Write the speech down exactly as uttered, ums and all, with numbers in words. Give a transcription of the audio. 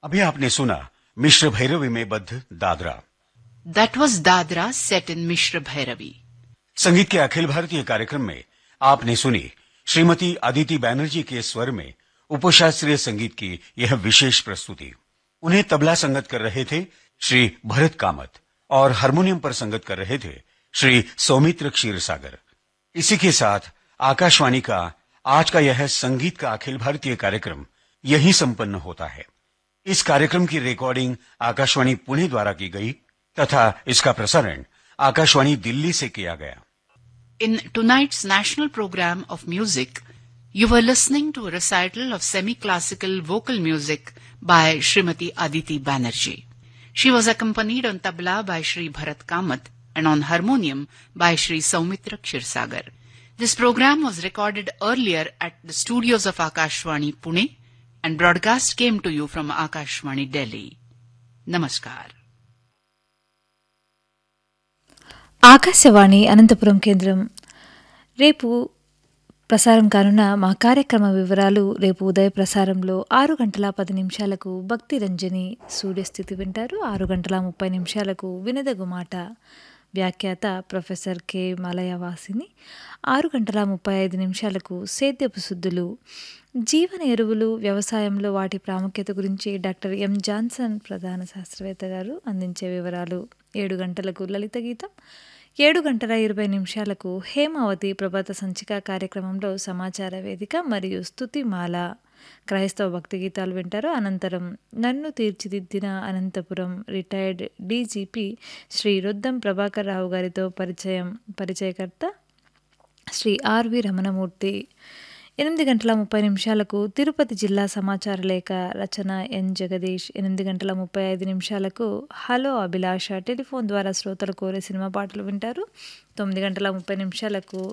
अभी आपने सुना मिश्र भैरवी में बद्ध Dadra. That was Dadra set in Mishra Bhairavi. संगीत के अखिल भारतीय कार्यक्रम में आपने सुनी श्रीमती अदिति बैनर्जी के स्वर में उपशास्त्रीय संगीत की यह विशेष प्रस्तुति। उन्हें तबला संगत कर रहे थे श्री भरत कामत और हारमोनियम पर संगत कर रहे थे श्री सौमित्र क्षीरसागर। इसी के साथ आकाशवाणी का आज का यह संगीत का अखिल भारतीय कार्यक्रम यहीं संपन्न होता है। इस कार्यक्रम की रिकॉर्डिंग आकाशवाणी पुणे द्वारा की गई तथा इसका प्रसारण आकाशवाणी दिल्ली से किया गया। In tonight's national program of music, you were listening to a recital of semi-classical vocal music by Srimati Aditi Banerjee. She was accompanied on tabla by Shri Bharat Kamat and on harmonium by Shri Saumitra Kshirsagar. This program was recorded earlier at the studios of Akashvani Pune and broadcast came to you from Akashvani Delhi. Namaskar. Akashvani Anantapuram కేంద్రం రేపు ప్రసారం కానున్న మా కార్యక్రమ వివరాలు రేపు ఉదయ ప్రసారంలో ఆరు గంటల పది నిమిషాలకు భక్తి రంజని సూర్యస్థితి వింటారు. ఆరు గంటల ముప్పై నిమిషాలకు వినదగు మాట వ్యాఖ్యాత ప్రొఫెసర్ కె మలయవాసిని. ఆరు గంటల ముప్పై ఐదు నిమిషాలకు సేద్యపు శుద్ధులు జీవన ఎరువులు వ్యవసాయంలో వాటి ప్రాముఖ్యత గురించి డాక్టర్ ఎం జాన్సన్ ప్రధాన శాస్త్రవేత్త గారు అందించే వివరాలు. ఏడు గంటలకు లలిత గీతం. ఏడు గంటల ఇరవై నిమిషాలకు హేమావతి ప్రభాత సంచిక కార్యక్రమంలో సమాచార వేదిక మరియు స్తుతిమాల క్రైస్తవ భక్తి గీతాలు వింటారు. అనంతరం నన్ను తీర్చిదిద్దిన అనంతపురం రిటైర్డ్ డీజీపీ శ్రీ రొద్దం ప్రభాకర్ రావు గారితో పరిచయం పరిచయకర్త శ్రీ ఆర్వి రమణమూర్తి. ఎనిమిది గంటల ముప్పై నిమిషాలకు తిరుపతి జిల్లా సమాచార లేఖ రచన ఎన్ జగదీష్. ఎనిమిది గంటల ముప్పై ఐదు నిమిషాలకు హలో అభిలాష టెలిఫోన్ ద్వారా శ్రోతలు కోరే సినిమా పాటలు వింటారు. తొమ్మిది గంటల ముప్పై నిమిషాలకు